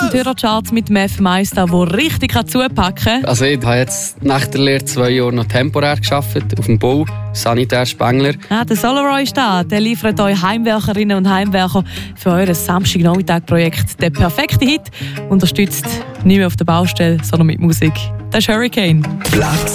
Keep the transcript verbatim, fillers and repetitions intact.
die Hörercharts mit dem F Meister, der richtig zupacken kann. Also ich habe jetzt nach der Lehre zwei Jahre noch temporär gearbeitet, auf dem Bau, Sanitärspengler. Ah, der Solaroy ist da. Der liefert euch Heimwerkerinnen und Heimwerker für euer Samstagnachmittag-Projekt. Der perfekte Hit unterstützt nicht mehr auf der Baustelle, sondern mit Musik. Das ist Hurricane. Platz